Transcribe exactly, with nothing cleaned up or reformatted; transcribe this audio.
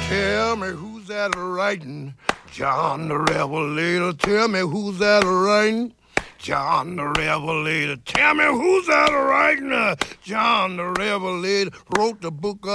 Tell me who's that writing? John the Revelator. Tell me who's that writing? John the Revelator. Tell me who's that writing? John the Revelator wrote the book of